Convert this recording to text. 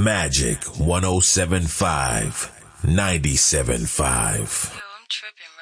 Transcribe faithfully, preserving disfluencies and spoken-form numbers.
Magic one oh seven point five, ninety-seven point five. Yo, I'm tripping,